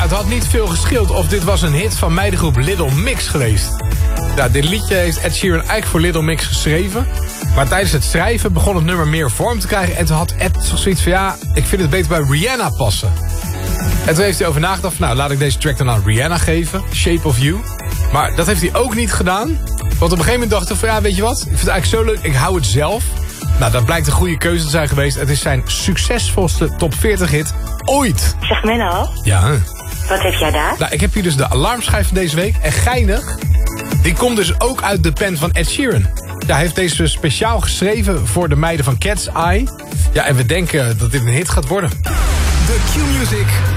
het had niet veel gescheeld of dit was een hit van meidengroep Little Mix geweest. Ja, dit liedje heeft Ed Sheeran eigenlijk voor Little Mix geschreven. Maar tijdens het schrijven begon het nummer meer vorm te krijgen. En toen had Ed zoiets van, ja, ik vind het beter bij Rihanna passen. En toen heeft hij over nagedacht van, nou, laat ik deze track dan aan Rihanna geven. Shape of You. Maar dat heeft hij ook niet gedaan. Want op een gegeven moment dacht hij van, ja, weet je wat? Ik vind het eigenlijk zo leuk, ik hou het zelf. Nou, dat blijkt een goede keuze te zijn geweest. Het is zijn succesvolste top 40 hit ooit. Zeg Menno. Ja. Wat heb jij daar? Nou, ik heb hier dus de alarmschijf van deze week. En geinig, die komt dus ook uit de pen van Ed Sheeran. Ja, hij heeft deze speciaal geschreven voor de meiden van Cat's Eye. Ja, en we denken dat dit een hit gaat worden. De Q-Music